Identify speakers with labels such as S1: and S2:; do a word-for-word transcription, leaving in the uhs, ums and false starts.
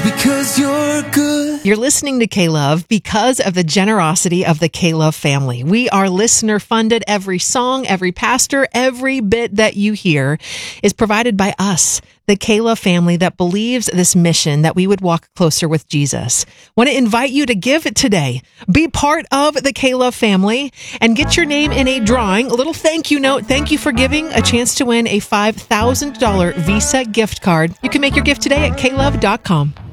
S1: because you're good.
S2: You're listening to K-Love because of the generosity of the K-Love family. We are listener funded. Every song, every pastor, every bit that you hear is provided by us, the K-Love family that believes this mission that we would walk closer with Jesus. Want to invite you to give it today. Be part of the K-Love family and get your name in a drawing. A little thank you note. Thank you for giving. A chance to win a five thousand dollars Visa gift card. You can make your gift today at K love dot com.